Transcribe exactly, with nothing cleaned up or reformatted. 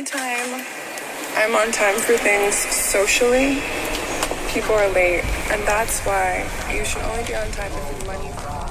time I'm on time for things socially, people are late, and that's why you should only be on time if money.